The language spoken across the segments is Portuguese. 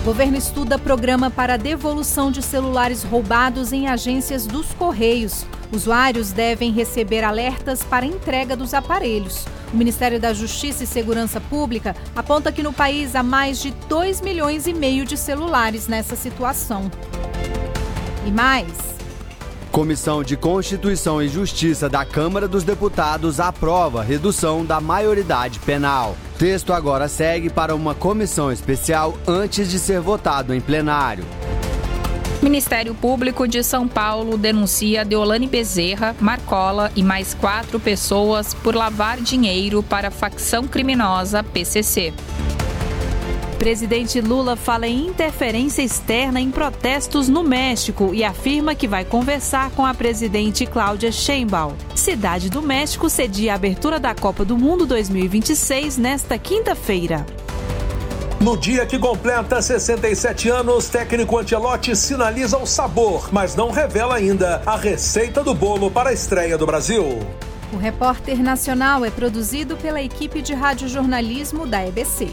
O governo estuda programa para devolução de celulares roubados em agências dos Correios. Usuários devem receber alertas para entrega dos aparelhos. O Ministério da Justiça e Segurança Pública aponta que no país há mais de 2,5 milhões de celulares nessa situação. E mais. Comissão de Constituição e Justiça da Câmara dos Deputados aprova redução da maioridade penal. O texto agora segue para uma comissão especial antes de ser votado em plenário. Ministério Público de São Paulo denuncia Deolane Bezerra, Marcola e mais 4 pessoas por lavar dinheiro para a facção criminosa PCC. Presidente Lula fala em interferência externa em protestos no México e afirma que vai conversar com a presidente Cláudia Sheinbaum. Cidade do México cedia a abertura da Copa do Mundo 2026 nesta quinta-feira. No dia que completa 67 anos, técnico Ancelotti sinaliza o sabor, mas não revela ainda a receita do bolo para a estreia do Brasil. O Repórter Nacional é produzido pela equipe de radiojornalismo da EBC.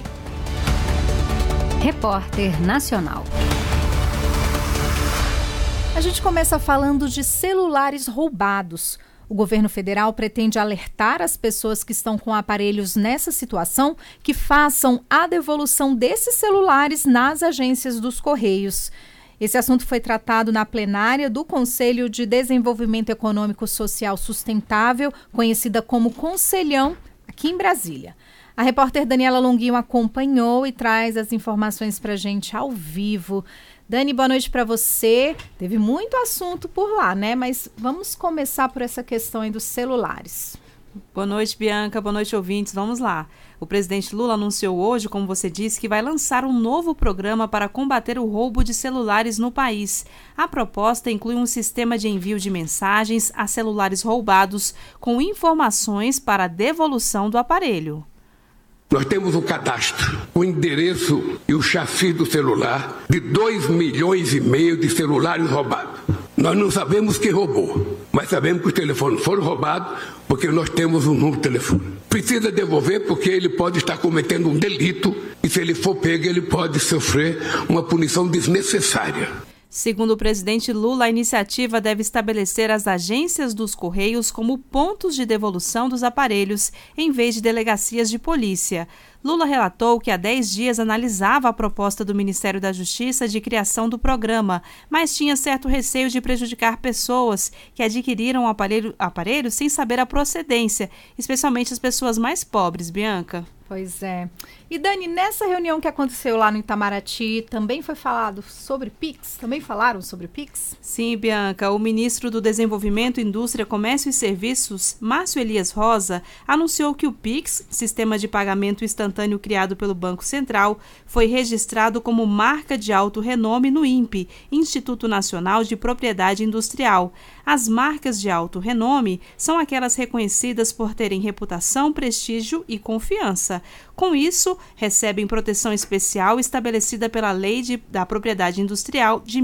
Repórter Nacional. A gente começa falando de celulares roubados. O governo federal pretende alertar as pessoas que estão com aparelhos nessa situação que façam a devolução desses celulares nas agências dos Correios. Esse assunto foi tratado na plenária do Conselho de Desenvolvimento Econômico Social Sustentável, conhecida como Conselhão, aqui em Brasília. A repórter Daniela Longuinho acompanhou e traz as informações para a gente ao vivo. Dani, boa noite para você. Teve muito assunto por lá, né? Mas vamos começar por essa questão aí dos celulares. Boa noite, Bianca. Boa noite, ouvintes. Vamos lá. O presidente Lula anunciou hoje, como você disse, que vai lançar um novo programa para combater o roubo de celulares no país. A proposta inclui um sistema de envio de mensagens a celulares roubados com informações para a devolução do aparelho. Nós temos o cadastro, o endereço e o chassi do celular de 2,5 milhões de celulares roubados. Nós não sabemos quem roubou, mas sabemos que os telefones foram roubados porque nós temos um número de telefone. Precisa devolver porque ele pode estar cometendo um delito e se ele for pego ele pode sofrer uma punição desnecessária. Segundo o presidente Lula, a iniciativa deve estabelecer as agências dos Correios como pontos de devolução dos aparelhos, em vez de delegacias de polícia. Lula relatou que há 10 dias analisava a proposta do Ministério da Justiça de criação do programa, mas tinha certo receio de prejudicar pessoas que adquiriram o aparelho sem saber a procedência, especialmente as pessoas mais pobres, Bianca. Pois é. E Dani, nessa reunião que aconteceu lá no Itamaraty, também foi falado sobre Pix? Também falaram sobre Pix? Sim, Bianca. O ministro do Desenvolvimento, Indústria, Comércio e Serviços, Márcio Elias Rosa, anunciou que o Pix, sistema de pagamento instantâneo criado pelo Banco Central, foi registrado como marca de alto renome no INPI, Instituto Nacional de Propriedade Industrial. As marcas de alto renome são aquelas reconhecidas por terem reputação, prestígio e confiança. Com isso, recebem proteção especial estabelecida pela Lei da Propriedade Industrial de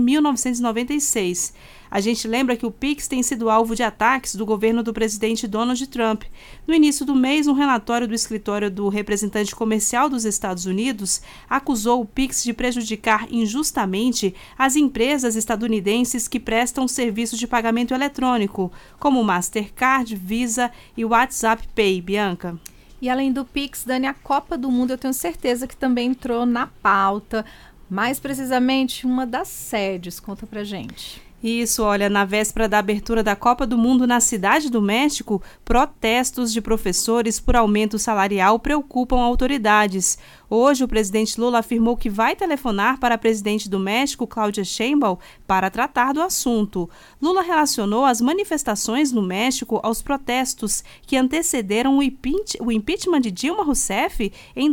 1996. A gente lembra que o Pix tem sido alvo de ataques do governo do presidente Donald Trump. No início do mês, um relatório do escritório do representante comercial dos Estados Unidos acusou o Pix de prejudicar injustamente as empresas estadunidenses que prestam serviços de pagamento eletrônico, como Mastercard, Visa e WhatsApp Pay, Bianca. E além do Pix, Dani, a Copa do Mundo eu tenho certeza que também entrou na pauta. Mais precisamente, uma das sedes. Conta pra gente. Isso, olha, na véspera da abertura da Copa do Mundo na Cidade do México, protestos de professores por aumento salarial preocupam autoridades. Hoje, o presidente Lula afirmou que vai telefonar para a presidente do México, Cláudia Sheinbaum, para tratar do assunto. Lula relacionou as manifestações no México aos protestos que antecederam o impeachment de Dilma Rousseff em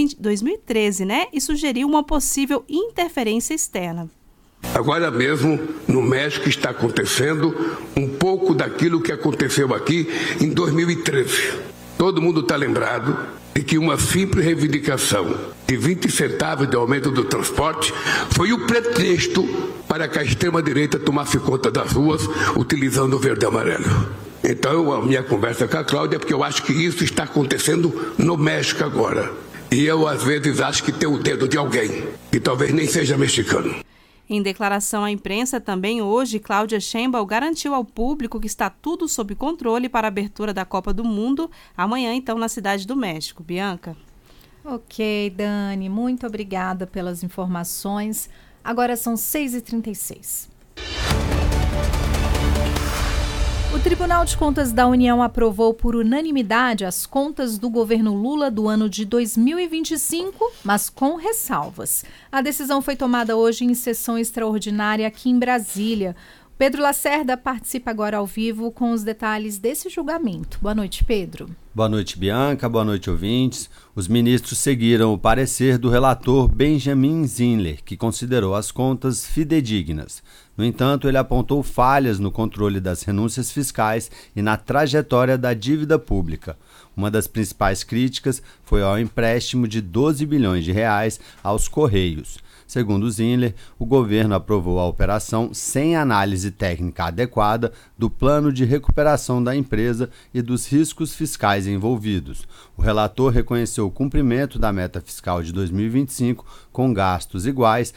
2013, né? E sugeriu uma possível interferência externa. Agora mesmo, no México, está acontecendo um pouco daquilo que aconteceu aqui em 2013. Todo mundo está lembrado de que uma simples reivindicação de 20 centavos de aumento do transporte foi o pretexto para que a extrema-direita tomasse conta das ruas utilizando o verde e amarelo. Então, a minha conversa com a Cláudia é porque eu acho que isso está acontecendo no México agora. E eu, às vezes, acho que tem o dedo de alguém, que talvez nem seja mexicano. Em declaração à imprensa também hoje, Cláudia Sheinbaum garantiu ao público que está tudo sob controle para a abertura da Copa do Mundo, amanhã então na Cidade do México. Bianca? Ok, Dani, muito obrigada pelas informações. Agora são 6h36. O Tribunal de Contas da União aprovou por unanimidade as contas do governo Lula do ano de 2025, mas com ressalvas. A decisão foi tomada hoje em sessão extraordinária aqui em Brasília. Pedro Lacerda participa agora ao vivo com os detalhes desse julgamento. Boa noite, Pedro. Boa noite, Bianca. Boa noite, ouvintes. Os ministros seguiram o parecer do relator Benjamin Zinler, que considerou as contas fidedignas. No entanto, ele apontou falhas no controle das renúncias fiscais e na trajetória da dívida pública. Uma das principais críticas foi ao empréstimo de 12 bilhões de reais aos Correios. Segundo Zinler, o governo aprovou a operação sem análise técnica adequada do plano de recuperação da empresa e dos riscos fiscais envolvidos. O relator reconheceu o cumprimento da meta fiscal de 2025 com gastos iguais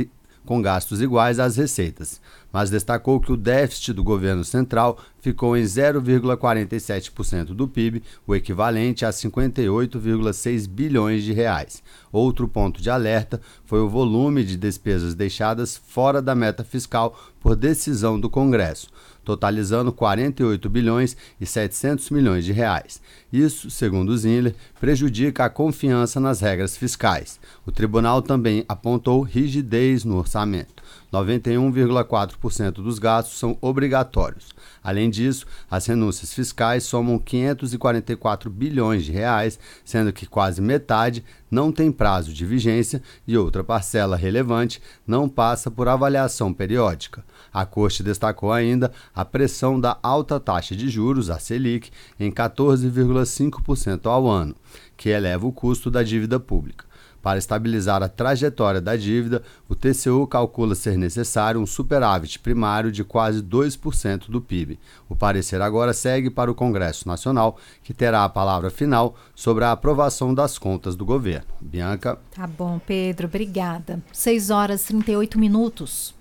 às receitas, mas destacou que o déficit do governo central ficou em 0,47% do PIB, o equivalente a 58,6 bilhões de reais. Outro ponto de alerta foi o volume de despesas deixadas fora da meta fiscal por decisão do Congresso, totalizando 48 bilhões e 700 milhões de reais. Isso, segundo Zinler, prejudica a confiança nas regras fiscais. O tribunal também apontou rigidez no orçamento. 91,4% dos gastos são obrigatórios. Além disso, as renúncias fiscais somam 544 bilhões de reais, sendo que quase metade não tem prazo de vigência e outra parcela relevante não passa por avaliação periódica. A Corte destacou ainda a pressão da alta taxa de juros, a Selic, em 14,5% ao ano, que eleva o custo da dívida pública. Para estabilizar a trajetória da dívida, o TCU calcula ser necessário um superávit primário de quase 2% do PIB. O parecer agora segue para o Congresso Nacional, que terá a palavra final sobre a aprovação das contas do governo. Bianca? Tá bom, Pedro, obrigada. 6h38.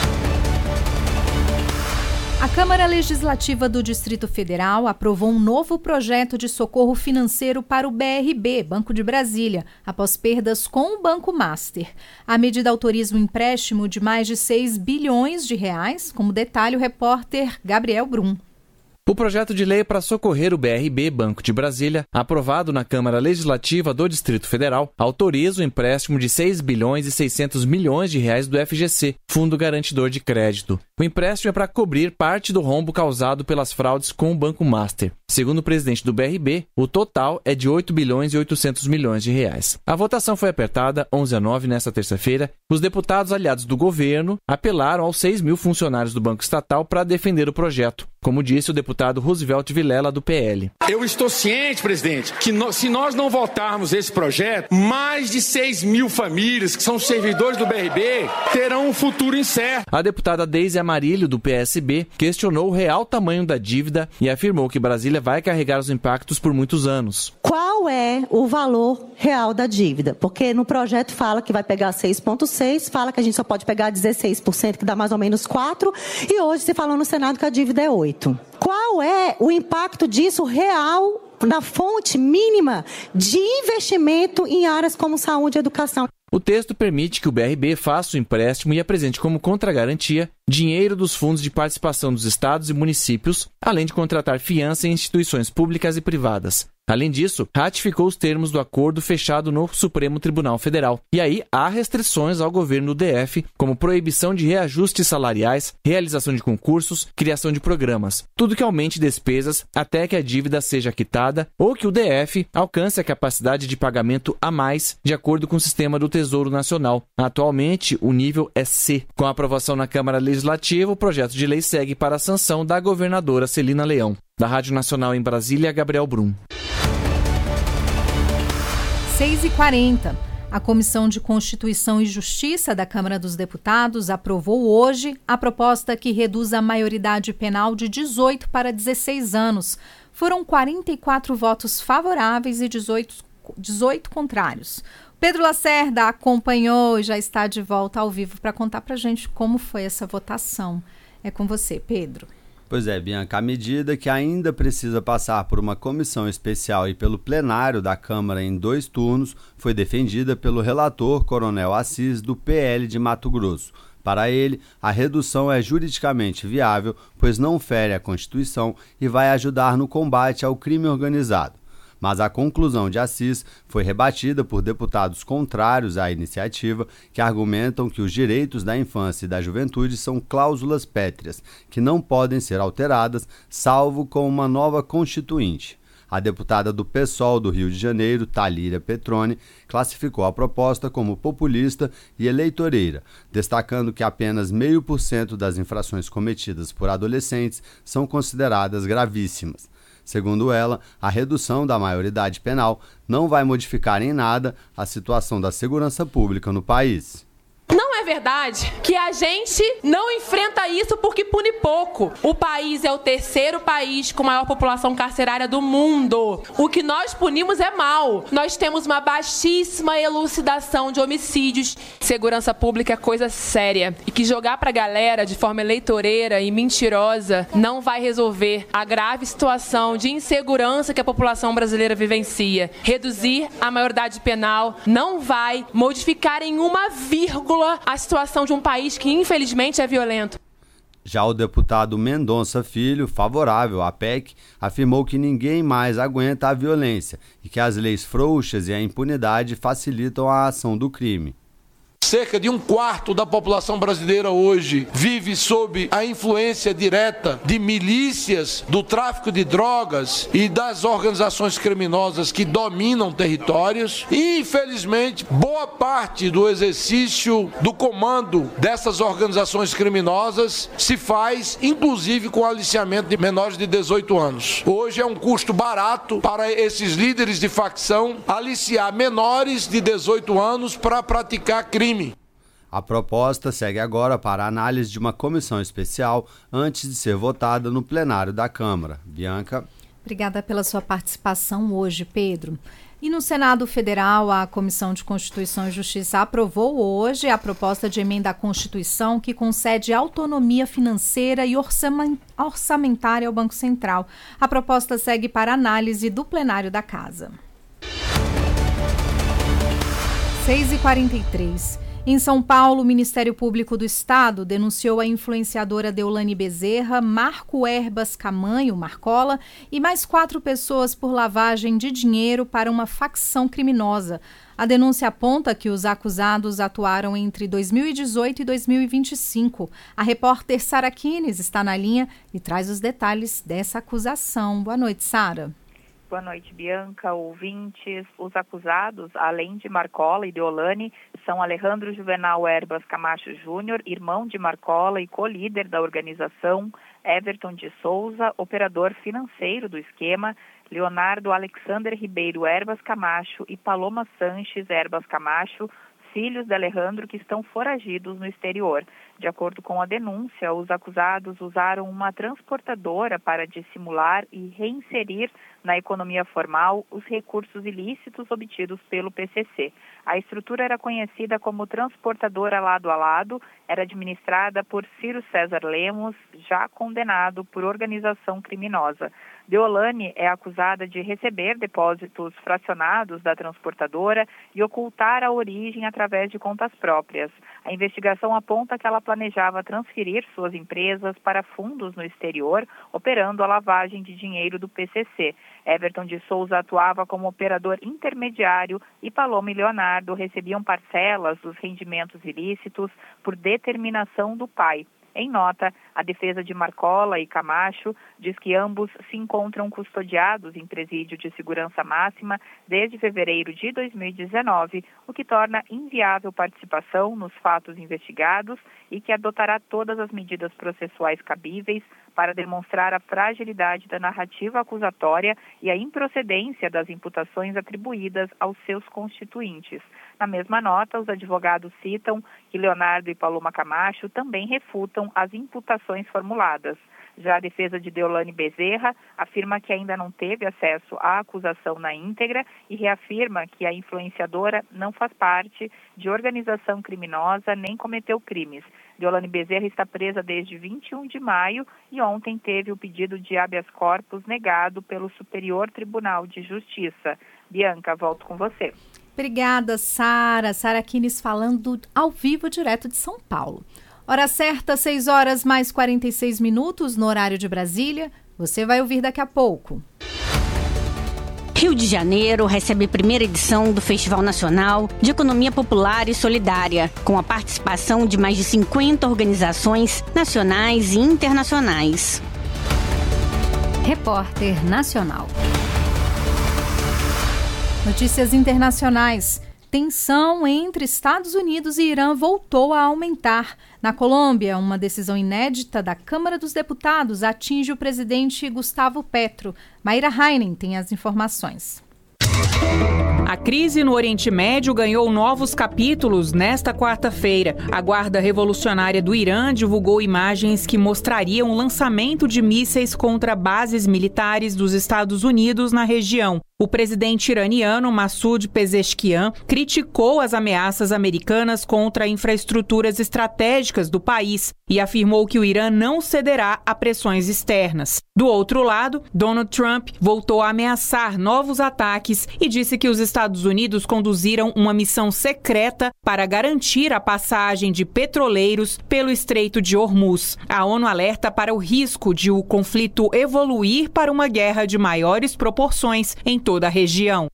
A Câmara Legislativa do Distrito Federal aprovou um novo projeto de socorro financeiro para o BRB, Banco de Brasília, após perdas com o Banco Master. A medida autoriza um empréstimo de mais de 6 bilhões de reais, como detalha o repórter Gabriel Brum. O projeto de lei para socorrer o BRB, Banco de Brasília, aprovado na Câmara Legislativa do Distrito Federal, autoriza o empréstimo de 6 bilhões e 600 milhões de reais do FGC, Fundo Garantidor de Crédito. O empréstimo é para cobrir parte do rombo causado pelas fraudes com o Banco Master. Segundo o presidente do BRB, o total é de 8 bilhões e 800 milhões de reais. A votação foi apertada 11-9 nesta terça-feira. Os deputados aliados do governo apelaram aos 6 mil funcionários do Banco Estatal para defender o projeto, como disse o deputado Roosevelt Vilela, do PL. Eu estou ciente, presidente, que se nós não votarmos esse projeto, mais de 6 mil famílias que são servidores do BRB terão um futuro incerto. A deputada Deise Amarilho, do PSB, questionou o real tamanho da dívida e afirmou que Brasília vai carregar os impactos por muitos anos. Qual é o valor real da dívida? Porque no projeto fala que vai pegar 6,6%, fala que a gente só pode pegar 16%, que dá mais ou menos 4%, e hoje se falou no Senado que a dívida é 8%. Qual é o impacto disso real na fonte mínima de investimento em áreas como saúde e educação? O texto permite que o BRB faça o empréstimo e apresente como contragarantia dinheiro dos fundos de participação dos estados e municípios, além de contratar fiança em instituições públicas e privadas. Além disso, ratificou os termos do acordo fechado no Supremo Tribunal Federal. E aí há restrições ao governo do DF, como proibição de reajustes salariais, realização de concursos, criação de programas. Tudo que aumente despesas até que a dívida seja quitada ou que o DF alcance a capacidade de pagamento a mais, de acordo com o sistema do Tesouro Nacional. Atualmente, o nível é C. Com a aprovação na Câmara Legislativa, o projeto de lei segue para a sanção da governadora Celina Leão. Da Rádio Nacional em Brasília, Gabriel Brum. 6h40. A Comissão de Constituição e Justiça da Câmara dos Deputados aprovou hoje a proposta que reduz a maioridade penal de 18 para 16 anos. Foram 44 votos favoráveis e 18 18 contrários. Pedro Lacerda acompanhou e já está de volta ao vivo para contar para a gente como foi essa votação. É com você, Pedro. Pois é, Bianca, a medida que ainda precisa passar por uma comissão especial e pelo plenário da Câmara em 2 turnos foi defendida pelo relator Coronel Assis, do PL de Mato Grosso. Para ele, a redução é juridicamente viável, pois não fere a Constituição e vai ajudar no combate ao crime organizado. Mas a conclusão de Assis foi rebatida por deputados contrários à iniciativa, que argumentam que os direitos da infância e da juventude são cláusulas pétreas, que não podem ser alteradas, salvo com uma nova constituinte. A deputada do PSOL do Rio de Janeiro, Thalíria Petroni, classificou a proposta como populista e eleitoreira, destacando que apenas 0,5% das infrações cometidas por adolescentes são consideradas gravíssimas. Segundo ela, a redução da maioridade penal não vai modificar em nada a situação da segurança pública no país. Não é verdade que a gente não enfrenta isso porque pune pouco. O país é o 3º país com maior população carcerária do mundo. O que nós punimos é mal. Nós temos uma baixíssima elucidação de homicídios. Segurança pública é coisa séria. E que jogar pra galera de forma eleitoreira e mentirosa não vai resolver a grave situação de insegurança que a população brasileira vivencia. Reduzir a maioridade penal não vai modificar em uma vírgula a situação de um país que infelizmente é violento. Já o deputado Mendonça Filho, favorável à PEC, afirmou que ninguém mais aguenta a violência e que as leis frouxas e a impunidade facilitam a ação do crime. Cerca de 1/4 da população brasileira hoje vive sob a influência direta de milícias, do tráfico de drogas e das organizações criminosas que dominam territórios. E, infelizmente, boa parte do exercício do comando dessas organizações criminosas se faz, inclusive, com aliciamento de menores de 18 anos. Hoje é um custo barato para esses líderes de facção aliciar menores de 18 anos para praticar crime. A proposta segue agora para a análise de uma comissão especial antes de ser votada no plenário da Câmara. Bianca. Obrigada pela sua participação hoje, Pedro. E no Senado Federal, a Comissão de Constituição e Justiça aprovou hoje a proposta de emenda à Constituição que concede autonomia financeira e orçamentária ao Banco Central. A proposta segue para análise do plenário da Casa. 6h43. Em São Paulo, o Ministério Público do Estado denunciou a influenciadora Deolane Bezerra, Marco Erbas Camanho, Marcola, e mais 4 pessoas por lavagem de dinheiro para uma facção criminosa. A denúncia aponta que os acusados atuaram entre 2018 e 2025. A repórter Sara Kines está na linha e traz os detalhes dessa acusação. Boa noite, Sara. Boa noite, Bianca, ouvintes. Os acusados, além de Marcola e Deolane, são Alejandro Juvenal Erbas Camacho Júnior, irmão de Marcola e co-líder da organização, Everton de Souza, operador financeiro do esquema, Leonardo Alexander Ribeiro Erbas Camacho e Paloma Sanches Erbas Camacho, filhos de Alejandro que estão foragidos no exterior. De acordo com a denúncia, os acusados usaram uma transportadora para dissimular e reinserir na economia formal os recursos ilícitos obtidos pelo PCC. A estrutura era conhecida como Transportadora Lado a Lado, era administrada por Ciro César Lemos, já condenado por organização criminosa. Deolane é acusada de receber depósitos fracionados da transportadora e ocultar a origem através de contas próprias. A investigação aponta que ela planejava transferir suas empresas para fundos no exterior, operando a lavagem de dinheiro do PCC. Everton de Souza atuava como operador intermediário e Paloma e Leonardo recebiam parcelas dos rendimentos ilícitos por determinação do pai. Em nota, a defesa de Marcola e Camacho diz que ambos se encontram custodiados em presídio de segurança máxima desde fevereiro de 2019, o que torna inviável participação nos fatos investigados e que adotará todas as medidas processuais cabíveis para demonstrar a fragilidade da narrativa acusatória e a improcedência das imputações atribuídas aos seus constituintes. Na mesma nota, os advogados citam que Leonardo e Paloma Camacho também refutam as imputações formuladas. Já a defesa de Deolane Bezerra afirma que ainda não teve acesso à acusação na íntegra e reafirma que a influenciadora não faz parte de organização criminosa nem cometeu crimes. Deolane Bezerra está presa desde 21 de maio e ontem teve o pedido de habeas corpus negado pelo Superior Tribunal de Justiça. Bianca, volto com você. Obrigada, Sara. Sara Kines falando ao vivo direto de São Paulo. Hora certa, 6h mais 46 no horário de Brasília. Você vai ouvir daqui a pouco. Rio de Janeiro recebe a primeira edição do Festival Nacional de Economia Popular e Solidária, com a participação de mais de 50 organizações nacionais e internacionais. Repórter Nacional. Notícias internacionais. Tensão entre Estados Unidos e Irã voltou a aumentar. Na Colômbia, uma decisão inédita da Câmara dos Deputados atinge o presidente Gustavo Petro. Mayra Heinen tem as informações. A crise no Oriente Médio ganhou novos capítulos nesta quarta-feira. A Guarda Revolucionária do Irã divulgou imagens que mostrariam o lançamento de mísseis contra bases militares dos Estados Unidos na região. O presidente iraniano Massoud Pezeshkian criticou as ameaças americanas contra infraestruturas estratégicas do país e afirmou que o Irã não cederá a pressões externas. Do outro lado, Donald Trump voltou a ameaçar novos ataques e disse que os Estados Unidos conduziram uma missão secreta para garantir a passagem de petroleiros pelo Estreito de Hormuz. A ONU alerta para o risco de o conflito evoluir para uma guerra de maiores proporções em toda a região.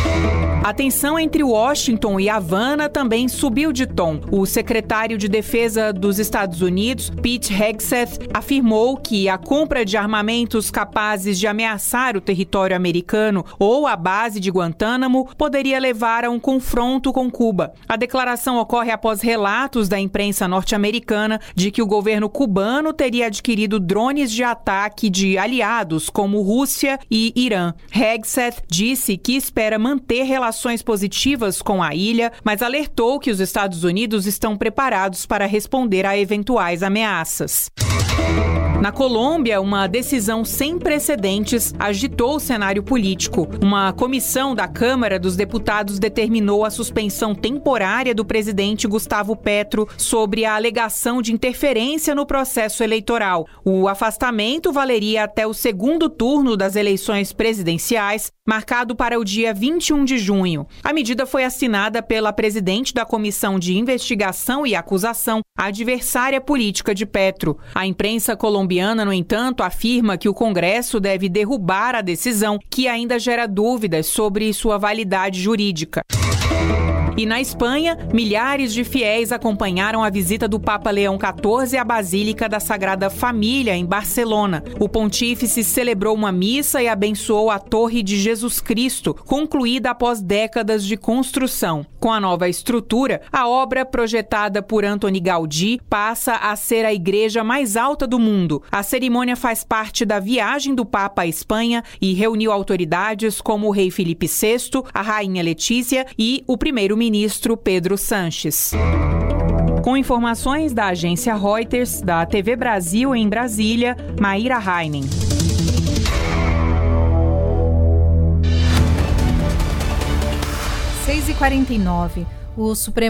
A tensão entre Washington e Havana também subiu de tom. O secretário de Defesa dos Estados Unidos, Pete Hegseth, afirmou que a compra de armamentos capazes de ameaçar o território americano ou a base de Guantánamo poderia levar a um confronto com Cuba. A declaração ocorre após relatos da imprensa norte-americana de que o governo cubano teria adquirido drones de ataque de aliados como Rússia e Irã. Hegseth disse que espera manter relações positivas com a ilha, mas alertou que os Estados Unidos estão preparados para responder a eventuais ameaças. Na Colômbia, uma decisão sem precedentes agitou o cenário político. Uma comissão da Câmara dos Deputados determinou a suspensão temporária do presidente Gustavo Petro sobre a alegação de interferência no processo eleitoral. O afastamento valeria até o segundo turno das eleições presidenciais, marcado para o dia 21 de junho. A medida foi assinada pela presidente da Comissão de Investigação e Acusação, a adversária política de Petro. A imprensa colombiana, no entanto, afirma que o Congresso deve derrubar a decisão, que ainda gera dúvidas sobre sua validade jurídica. E na Espanha, milhares de fiéis acompanharam a visita do Papa Leão XIV à Basílica da Sagrada Família, em Barcelona. O pontífice celebrou uma missa e abençoou a Torre de Jesus Cristo, concluída após décadas de construção. Com a nova estrutura, a obra, projetada por Antoni Gaudí, passa a ser a igreja mais alta do mundo. A cerimônia faz parte da viagem do Papa à Espanha e reuniu autoridades como o rei Felipe VI, a rainha Letícia e o primeiro-ministro Pedro Sánchez. Com informações da agência Reuters, da TV Brasil em Brasília, Mayra Heinen. 6h49. O Supremo